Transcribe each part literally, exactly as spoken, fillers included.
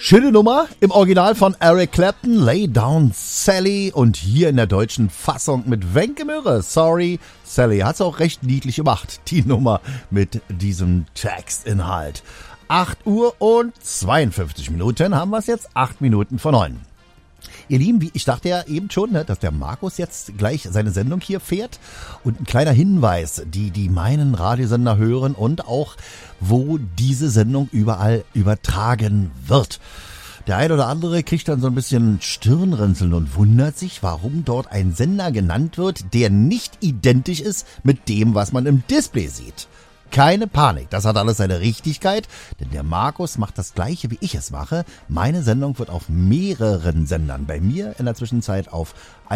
Schöne Nummer im Original von Eric Clapton, Lay Down Sally, und hier in der deutschen Fassung mit Wenke Möhre, Sorry Sally. Hat's auch recht niedlich gemacht, die Nummer mit diesem Textinhalt. acht Uhr und zweiundfünfzig Minuten haben wir es jetzt, acht Minuten vor neun. Ihr Lieben, wie ich dachte ja eben schon, ne, dass der Markus jetzt gleich seine Sendung hier fährt. Und ein kleiner Hinweis, die, die meinen Radiosender hören und auch, wo diese Sendung überall übertragen wird. Der ein oder andere kriegt dann so ein bisschen Stirnrunzeln und wundert sich, warum dort ein Sender genannt wird, der nicht identisch ist mit dem, was man im Display sieht. Keine Panik, das hat alles seine Richtigkeit, denn der Markus macht das Gleiche, wie ich es mache. Meine Sendung wird auf mehreren Sendern, bei mir in der Zwischenzeit auf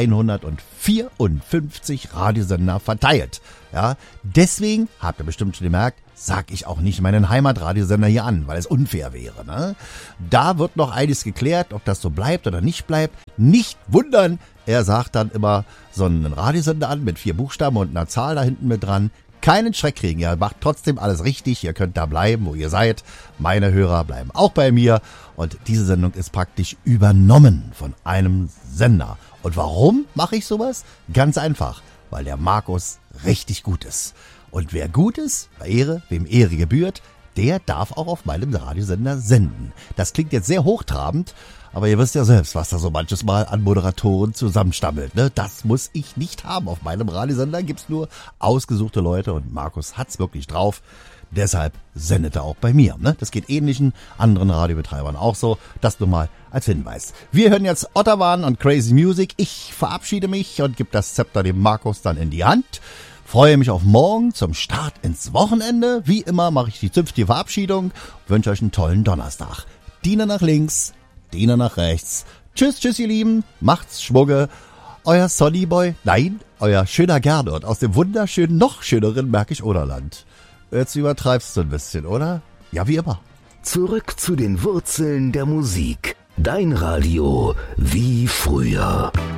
hundertvierundfünfzig Radiosender verteilt. Ja, deswegen, habt ihr bestimmt schon gemerkt, sag ich auch nicht meinen Heimatradiosender hier an, weil es unfair wäre. Ne? Da wird noch einiges geklärt, ob das so bleibt oder nicht bleibt. Nicht wundern, er sagt dann immer so einen Radiosender an mit vier Buchstaben und einer Zahl da hinten mit dran. Keinen Schreck kriegen, ihr macht trotzdem alles richtig, ihr könnt da bleiben, wo ihr seid. Meine Hörer bleiben auch bei mir und diese Sendung ist praktisch übernommen von einem Sender. Und warum mache ich sowas? Ganz einfach, weil der Markus richtig gut ist. Und wer gut ist, Ehre, wem Ehre gebührt, der darf auch auf meinem Radiosender senden. Das klingt jetzt sehr hochtrabend, aber ihr wisst ja selbst, was da so manches Mal an Moderatoren zusammenstammelt. Ne? Das muss ich nicht haben. Auf meinem Radiosender gibt's nur ausgesuchte Leute und Markus hat's wirklich drauf. Deshalb sendet er auch bei mir. Ne? Das geht ähnlichen anderen Radiobetreibern auch so. Das nur mal als Hinweis. Wir hören jetzt Otterwan und Crazy Music. Ich verabschiede mich und gebe das Zepter dem Markus dann in die Hand. Freue mich auf morgen zum Start ins Wochenende. Wie immer mache ich die zünftige Verabschiedung. Wünsche euch einen tollen Donnerstag. Diener nach links, Diener nach rechts. Tschüss, tschüss ihr Lieben. Macht's Schwugge. Euer Sonnyboy, nein, euer schöner Gernot aus dem wunderschönen, noch schöneren Märkisch-Oderland. Jetzt übertreibst du ein bisschen, oder? Ja, wie immer. Zurück zu den Wurzeln der Musik. Dein Radio wie früher.